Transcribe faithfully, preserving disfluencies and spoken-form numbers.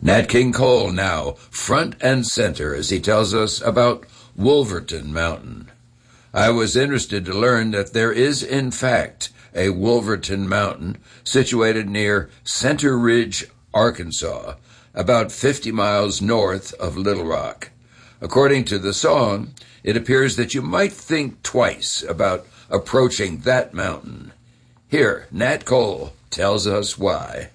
Nat King Cole now, front and center, as he tells us about Wolverton Mountain. I was interested to learn that there is, in fact, a Wolverton Mountain situated near Center Ridge, Arkansas, about fifty miles north of Little Rock. According to the song, it appears that you might think twice about approaching that mountain. Here, Nat Cole tells us why.